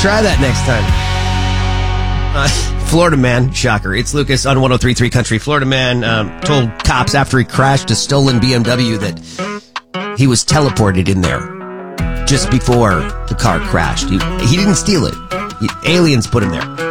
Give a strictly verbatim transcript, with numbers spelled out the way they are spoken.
try that next time. Uh, Florida man, shocker. It's Lucas on one oh three point three Country. Florida man um, told cops after he crashed a stolen B M W that he was teleported in there just before the car crashed. He, he didn't steal it. He, aliens put him there.